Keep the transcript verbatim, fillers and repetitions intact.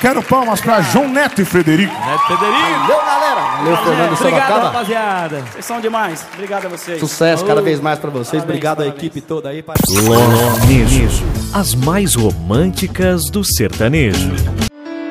quero palmas pra João Neto e Frederico. Neto Frederico. Valeu, galera. Valeu, Fernando Obrigado, Sorocaba. rapaziada. Vocês são demais. Obrigado a vocês. Sucesso cada Oh. vez mais pra vocês. Parabéns, Obrigado à parabéns. equipe toda aí. Sertanejo, as mais românticas do sertanejo.